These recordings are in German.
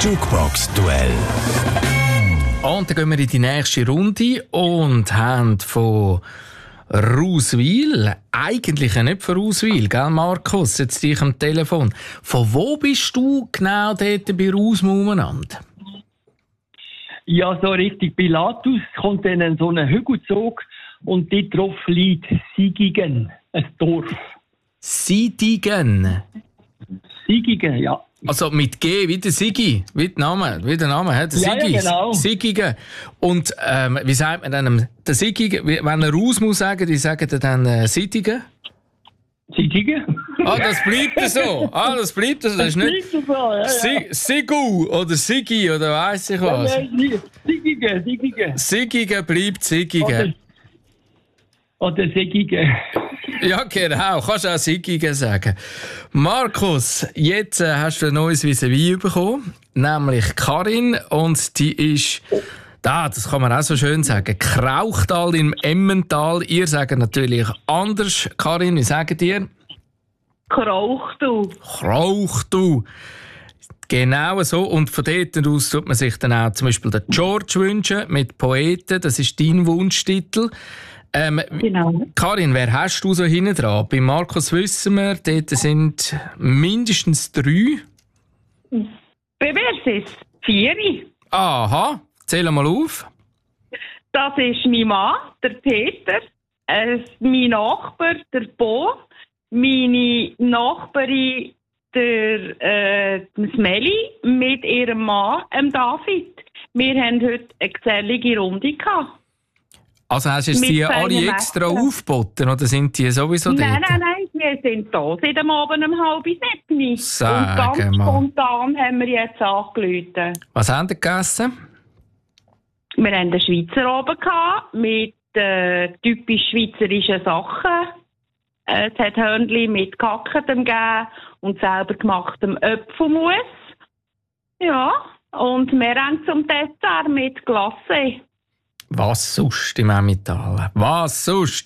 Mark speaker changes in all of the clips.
Speaker 1: Jukebox-Duell.
Speaker 2: Und dann gehen wir in die nächste Runde und haben von Rauswil, eigentlich nicht von Rauswil, gell Markus, jetzt dich am Telefon. Von wo bist du genau dort bei Rausmil umeinander?
Speaker 3: Ja, so richtig Pilatus kommt dann in so einen Hügelzug und dort drauf liegt Sigigen, ein Dorf.
Speaker 2: Sidigen?
Speaker 3: Sigigen, ja.
Speaker 2: Also mit G, wie der Sigi, wie der Name, der Sigi.
Speaker 3: Ja, genau.
Speaker 2: Sigigen. Und wie sagt man dann der Sigigen, wenn er raus muss sagen, die sagen dann Sidigen?
Speaker 3: Sigigen?
Speaker 2: Ah, das bleibt so. Das bleibt so. Das ist nicht
Speaker 3: so, ja.
Speaker 2: Sigu oder Sigi oder weiss ich was.
Speaker 3: Sigigen.
Speaker 2: Sigigen bleibt Sigigen.
Speaker 3: Oder Sigigen.
Speaker 2: Ja, genau. Kannst auch Sigigen sagen. Markus, jetzt hast du ein neues Vis-à-vis bekommen, nämlich Karin. Und die ist, das kann man auch so schön sagen, Krauchtal im Emmental. Ihr sagt natürlich anders. Karin, wie sagen ihr?
Speaker 4: Krauchtal.
Speaker 2: Krauchtal. Genau so. Und von dort aus tut man sich dann auch zum Beispiel den George wünschen mit Poeten. Das ist dein Wunschtitel.
Speaker 4: Genau.
Speaker 2: Karin, wer hast du so hinten dran? Bei Markus wissen wir, dort sind mindestens 3.
Speaker 4: Bei mir ist es 4.
Speaker 2: Aha, zähl mal auf.
Speaker 4: Das ist mein Mann, der Peter, mein Nachbar, der Bo, meine Nachbarin, der Smelly, mit ihrem Mann, David. Wir haben heute eine gesellige Runde gehabt.
Speaker 2: Also hast du die alle extra aufgeboten oder sind die sowieso dort?
Speaker 4: Nein, wir sind da seit dem Abend um 6:30. Und ganz spontan haben wir jetzt angerufen.
Speaker 2: Was haben Sie gegessen?
Speaker 4: Wir hatten den Schweizer oben gehabt, mit typisch schweizerischen Sachen. Es hat Hörnchen mit Gehacktem gegeben und selber gemachtem Äpfelmus. Ja, und wir haben zum Dessert mit Glace.
Speaker 2: Was sonst im Emmental? Was sonst?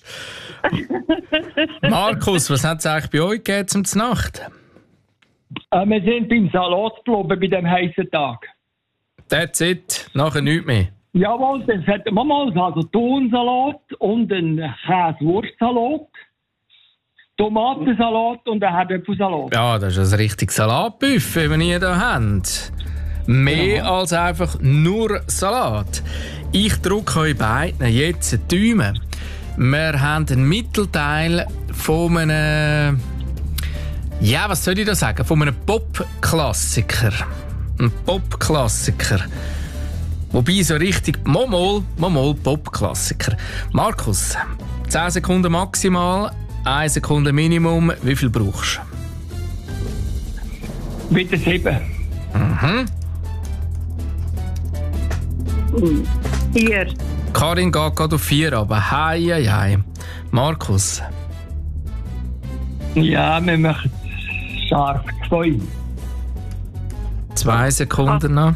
Speaker 2: Markus, was hat es eigentlich bei euch gegeben zum Nacht?
Speaker 3: Wir sind beim Salat geblieben bei dem heißen Tag.
Speaker 2: That's it, nachher nichts mehr.
Speaker 3: Jawohl, das hat manchmal also Thunsalat und einen Käsewurstsalat, Tomatensalat und einen Herdöpfelsalat.
Speaker 2: Ja, das ist ein richtiges Salatbuffet, wenn ihr da habt. Mehr als einfach nur Salat. Ich drücke euch beiden jetzt die Daumen. Wir haben einen Mittelteil von einem, ja, was soll ich da sagen? Von einem Pop-Klassiker. Ein Pop-Klassiker. Wobei so richtig, mal Pop-Klassiker. Markus, 10 Sekunden maximal, 1 Sekunde Minimum. Wie viel brauchst
Speaker 3: du? Bitte 7.
Speaker 4: 4.
Speaker 2: Karin geht gerade auf 4, aber hei. Markus?
Speaker 3: Ja, wir machen scharf 2.
Speaker 2: 2 Sekunden noch.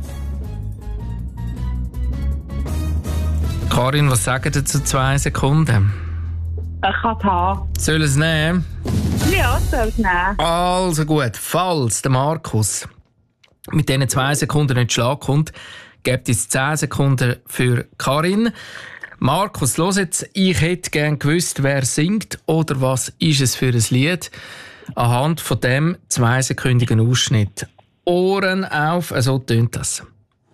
Speaker 2: Karin, was sagt ihr zu 2 Sekunden?
Speaker 4: Ich kann es haben.
Speaker 2: Soll es nehmen?
Speaker 4: Ja, soll es nehmen.
Speaker 2: Also gut, falls der Markus mit diesen 2 Sekunden nicht Schlag kommt, gebt es 10 Sekunden für Karin. Markus, los jetzt, ich hätte gerne gewusst, wer singt oder was ist es für ein Lied anhand von dem 2-sekündigen Ausschnitt. Ohren auf, so tönt das.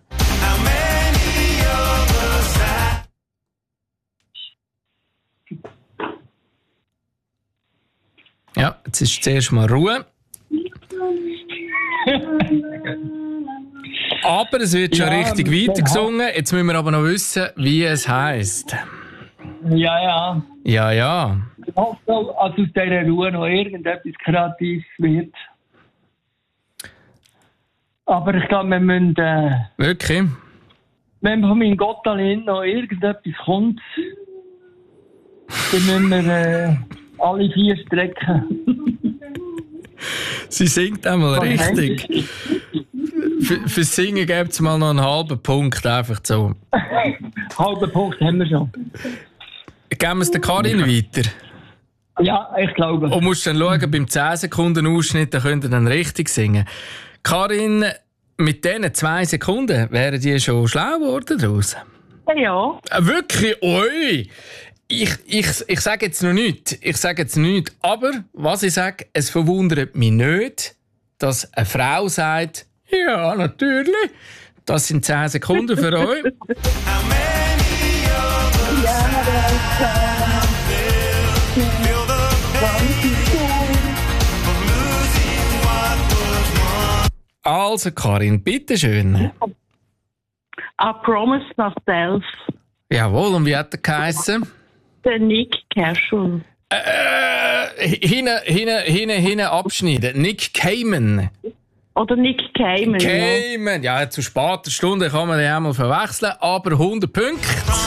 Speaker 2: Ja, jetzt ist zuerst mal Ruhe. Aber es wird schon richtig weitergesungen. Jetzt müssen wir aber noch wissen, wie es heisst.
Speaker 3: Ja.
Speaker 2: Ja.
Speaker 3: Ich hoffe, dass aus dieser Ruhe noch irgendetwas Kreatives wird. Aber ich glaube, wir müssen...
Speaker 2: Wirklich?
Speaker 3: Wenn von meinem Gottalin noch irgendetwas kommt, dann müssen wir alle 4 strecken.
Speaker 2: Sie singt einmal richtig. Fürs Singen gibt es mal noch einen halben Punkt, einfach so.
Speaker 3: Halben Punkt haben wir schon.
Speaker 2: Geben wir es der Karin weiter?
Speaker 3: Ja, ich glaube.
Speaker 2: Und musst dann schauen, beim 10 Sekunden Ausschnitt, da könnt ihr dann richtig singen. Karin, mit diesen 2 Sekunden wären die schon schlau geworden daraus.
Speaker 4: Ja.
Speaker 2: Wirklich? Ui! Ich sage jetzt noch nichts. Aber, was ich sage, es verwundert mich nicht, dass eine Frau sagt, ja, natürlich. Das sind 10 Sekunden für euch. Also, Karin, bitteschön.
Speaker 4: I Promise Myself.
Speaker 2: Jawohl, und wie hat er geheissen?
Speaker 4: Der Nick Cashel.
Speaker 2: Hinten abschneiden. Nick Cayman.
Speaker 4: Oder Nick Cayman.
Speaker 2: Cayman. Ja, zu später Stunde kann man den einmal verwechseln, aber 100 Punkte.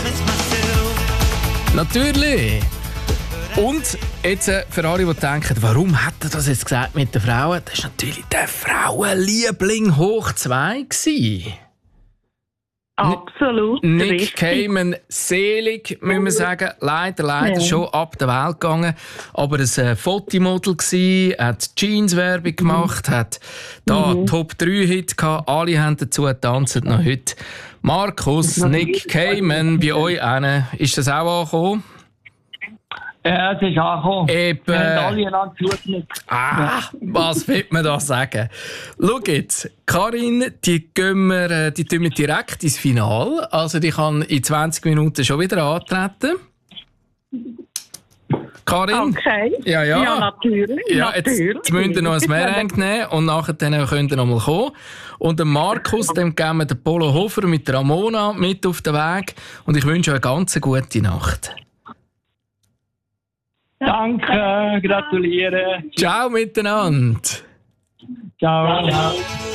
Speaker 2: Natürlich. Und jetzt für alle, die denken, warum hat er das jetzt gesagt mit den Frauen? Das war natürlich der Frauenliebling hoch 2 gewesen.
Speaker 4: Absolut.
Speaker 2: Nick
Speaker 4: richtig.
Speaker 2: Cayman, selig, müssen wir sagen. Leider schon ab der Welt gegangen. Aber ein Fotomodel gsi, hat Jeans-Werbung gemacht, hat da Top 3-Hit gehabt. Alle haben dazu getanzt noch heute. Markus, Nick Cayman, bei euch einen. Ist das auch angekommen?
Speaker 3: Ja, es ist angekommen.
Speaker 2: Eben.
Speaker 3: Wir haben alle einander zugeschaut.
Speaker 2: Was will man da sagen? Schau jetzt, Karin, die tun wir direkt ins Finale. Also die kann in 20 Minuten schon wieder antreten. Karin?
Speaker 4: Okay.
Speaker 2: Ja.
Speaker 4: Ja, natürlich.
Speaker 2: Ja, jetzt müsst ihr noch ein Merengue nehmen und nachher könnt ihr noch mal kommen. Und dem Markus, dem geben wir den Polo Hofer mit der Ramona mit auf den Weg. Und ich wünsche euch eine ganz gute Nacht.
Speaker 3: Danke, gratuliere.
Speaker 2: Ciao miteinander.
Speaker 3: Ciao.